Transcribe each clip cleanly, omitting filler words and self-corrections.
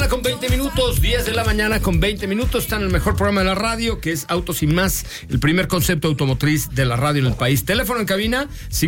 con 20 minutos, 10 de la mañana con 20 minutos. Está en el mejor programa de la radio, que es Autos y Más, el primer concepto automotriz de la radio en el país. Teléfono en cabina,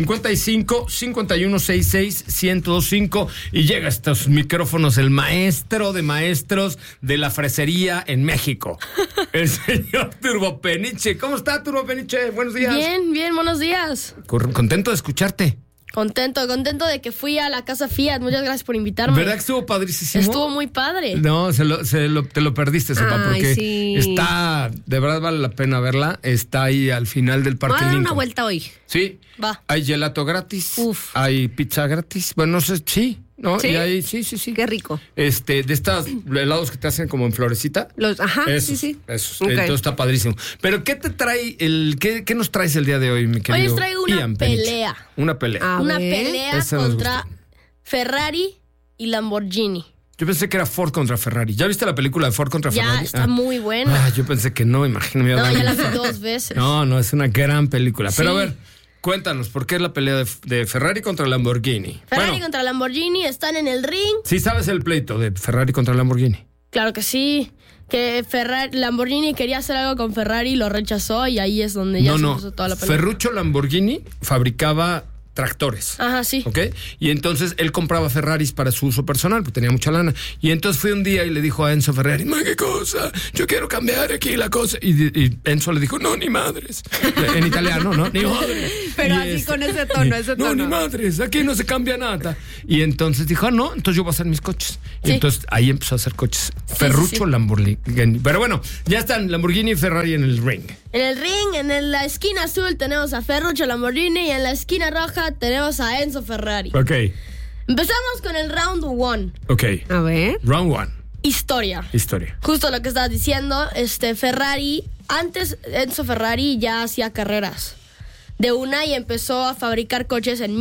55 51 66 1025. Y llega a estos micrófonos el maestro de maestros de la fresería en México, el señor Turbo Peniche. ¿Cómo está, Turbo Peniche? Buenos días. Bien, buenos días. Contento de escucharte. Contento de que fui a la casa Fiat. Muchas gracias por invitarme. ¿Verdad que estuvo padrísimo? Estuvo muy padre. No, te lo perdiste, sepa, porque sí. Está, de verdad vale la pena verla. Está ahí al final del Parque Voy a dar Lincoln. una vuelta hoy. Sí. Va. Hay gelato gratis. Uf. Hay pizza gratis. Bueno, no sé, sí. ¿No? ¿Sí? Y hay, sí. Qué rico. De estas helados que te hacen como en florecita. Esos, sí. Esos. Okay. Entonces está padrísimo. Pero ¿qué te trae qué nos traes el día de hoy, mi querido? Hoy les traigo una Ian Peniche? pelea. Una pelea. Una ver. pelea Esa nos contra gusta. Ferrari y Lamborghini. Yo pensé que era Ford contra Ferrari. ¿Ya viste la película de Ford contra Ferrari? Ya está muy buena. Yo pensé que no, imagínate. No, ya la vi 2 veces. No, es una gran película. Pero Sí. a ver, cuéntanos, ¿por qué es la pelea de Ferrari contra Lamborghini? Ferrari contra Lamborghini están en el ring. Sí sabes el pleito de Ferrari contra Lamborghini. Claro que sí. Que Lamborghini quería hacer algo con Ferrari, lo rechazó y ahí es donde ya se puso toda la pelea. Ferruccio Lamborghini fabricaba tractores. Ajá, sí. ¿Ok? Y entonces él compraba Ferraris para su uso personal, porque tenía mucha lana. Y entonces fue un día y le dijo a Enzo Ferrari, ¿qué cosa? Yo quiero cambiar aquí la cosa. Y Enzo le dijo, no, ni madres. En italiano, ¿no? Ni madres. Pero Y así con ese tono, No, ni madres, aquí no se cambia nada. Y entonces dijo, no, entonces yo voy a hacer mis coches. Y Sí. entonces ahí empezó a hacer coches. Ferruccio Lamborghini. Pero bueno, ya están Lamborghini y Ferrari en el ring. En el ring, la esquina azul tenemos a Ferruccio Lamborghini y en la esquina roja tenemos a Enzo Ferrari. Ok. Empezamos con el round 1. Ok. A ver. Round 1. Historia. Justo lo que estabas diciendo, Ferrari, antes Enzo Ferrari ya hacía carreras de una y empezó a fabricar coches en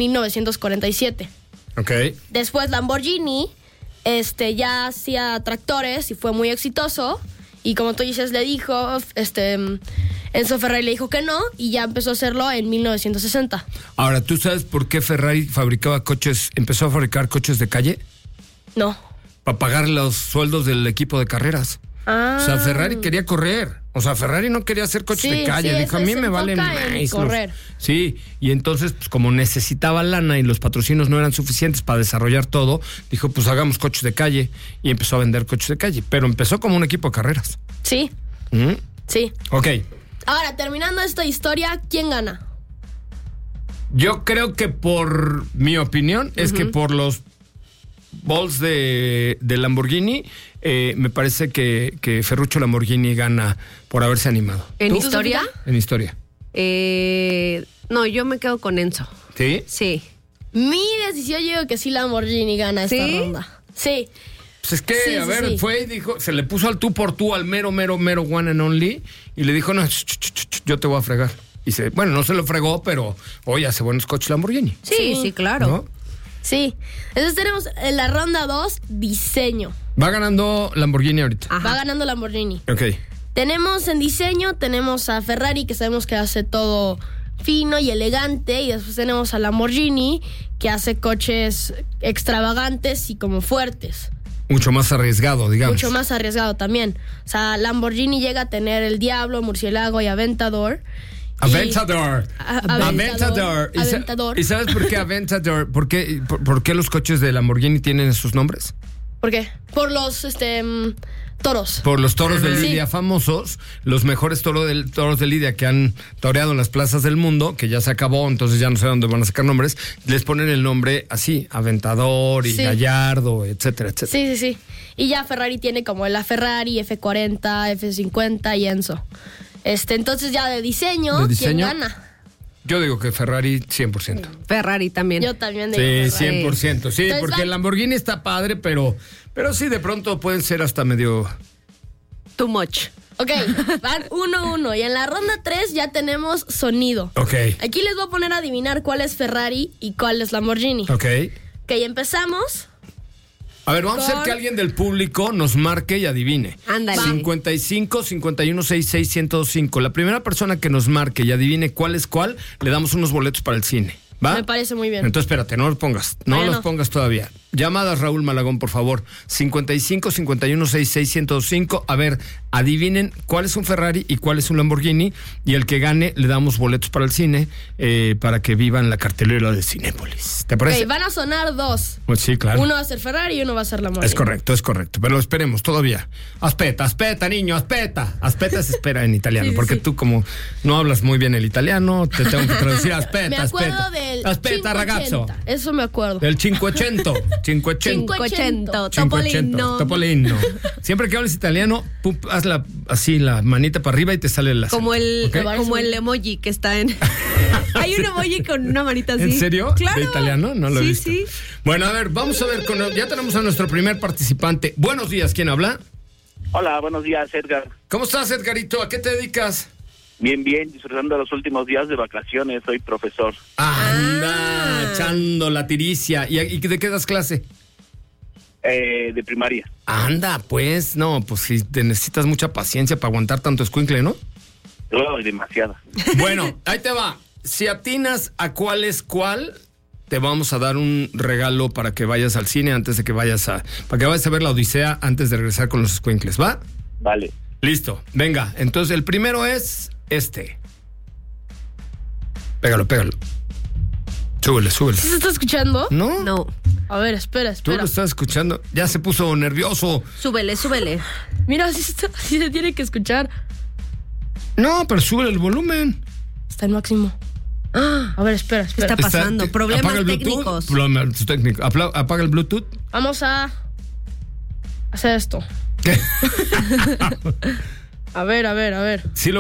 1947. Ok. Después Lamborghini, ya hacía tractores y fue muy exitoso. Y como tú dices, le dijo, Enzo Ferrari le dijo que no y ya empezó a hacerlo en 1960. Ahora, ¿tú sabes por qué Ferrari empezó a fabricar coches de calle? No. Para pagar los sueldos del equipo de carreras. O sea, Ferrari quería correr. O sea, Ferrari no quería hacer coches de calle. Dijo, a mí me valen más correr. Sí, y entonces, pues como necesitaba lana y los patrocinios no eran suficientes para desarrollar todo, dijo, pues hagamos coches de calle. Y empezó a vender coches de calle. Pero empezó como un equipo de carreras. Sí. ¿Mm? Sí. Ok. Ahora, terminando esta historia, ¿quién gana? Yo creo que por mi opinión es que por los balls de Lamborghini, me parece que Ferruccio Lamborghini gana por haberse animado. ¿En ¿Tú? historia? En historia. No, yo me quedo con Enzo. ¿Sí? Sí. Mi decisión, yo digo que sí Lamborghini gana esta ronda. Sí. Pues es que, Sí. fue y dijo, se le puso al tú por tú, al mero one and only, y le dijo, no, yo te voy a fregar. Y no se lo fregó, pero hoy hace buenos coches Lamborghini. Sí, claro. ¿No? Sí. Entonces tenemos en la ronda 2, diseño. Va ganando Lamborghini ahorita. Ajá. Va ganando Lamborghini. Ok. Tenemos en diseño, tenemos a Ferrari, que sabemos que hace todo fino y elegante, y después tenemos a Lamborghini, que hace coches extravagantes y como fuertes. Mucho más arriesgado, digamos. Mucho más arriesgado también. O sea, Lamborghini llega a tener el Diablo, Murciélago y Aventador. Aventador. Aventador. Aventador. ¿Y sabes por qué Aventador? ¿Por qué los coches de Lamborghini tienen esos nombres? ¿Por qué? Por los toros. Por los toros de Lidia famosos, los mejores toros de Lidia que han toreado en las plazas del mundo, que ya se acabó, entonces ya no sé dónde van a sacar nombres, les ponen el nombre así, Aventador y Gallardo, etcétera, etcétera. Sí. Y ya Ferrari tiene como la Ferrari, F40, F50 y Enzo. Entonces ya de diseño, ¿quién gana? Yo digo que Ferrari 100%. Ferrari también. Yo también digo Sí, Ferrari. 100%. Sí, Entonces porque el Lamborghini está padre, pero sí, de pronto pueden ser hasta medio... Too much. Ok, van 1-1. Y en la ronda 3 ya tenemos sonido. Ok. Aquí les voy a poner a adivinar cuál es Ferrari y cuál es Lamborghini. Ok. Ok, empezamos. A ver, vamos a hacer que alguien del público nos marque y adivine. Ándale. 55 51 66 1025. La primera persona que nos marque y adivine cuál es cuál, le damos unos boletos para el cine. ¿Va? Me parece muy bien. Entonces, espérate, no los pongas. No los pongas todavía. Llamadas, Raúl Malagón, por favor. 55 51 66 1025. A ver, adivinen cuál es un Ferrari y cuál es un Lamborghini. Y el que gane, le damos boletos para el cine para que vivan la cartelera de Cinépolis. ¿Te parece? Ok, van a sonar dos. Pues sí, claro. Uno va a ser Ferrari y uno va a ser Lamborghini. Es correcto. Pero esperemos todavía. Aspetta, niño, aspetta. Aspetta se espera en italiano. Sí, porque sí. tú, como no hablas muy bien el italiano, te tengo que traducir aspetta. Me acuerdo aspetta. del Aspetta, 580. ragazzo. Eso me acuerdo. Del 500. 500. 500. 500. Topolino. Siempre que hables italiano, haz así la manita para arriba y te sale la Como el, ¿ok? como el emoji que está en... Hay un emoji con una manita así. ¿En serio? Claro. ¿De italiano? No lo he Sí, visto. sí. Bueno, a ver, vamos a ver. Ya tenemos a nuestro primer participante. Buenos días, ¿quién habla? Hola, buenos días, Edgar. ¿Cómo estás, Edgarito? ¿A qué te dedicas? Bien, disfrutando los últimos días de vacaciones, soy profesor. Anda, echando la tiricia. ¿Y de qué das clase? De primaria. Anda, pues, no, pues si te necesitas mucha paciencia para aguantar tanto escuincle, ¿no? Oh, demasiada. Bueno, ahí te va. Si atinas a cuál es cuál, te vamos a dar un regalo para que vayas al cine antes de que para que vayas a ver la Odisea antes de regresar con los escuincles, ¿va? Vale. Listo, venga. Entonces el primero es este. Pégalo. Súbele. ¿Sí se está escuchando? ¿No? No. A ver, espera. Tú lo estás escuchando. Ya se puso nervioso. Súbele. Mira, sí se tiene que escuchar. No, pero súbele el volumen. Está en máximo. A ver, espera. ¿Qué está pasando? Problemas apaga el Bluetooth, técnicos. Problemas técnicos. Apaga el Bluetooth. Vamos a hacer esto. ¿Qué? A ver. Sí lo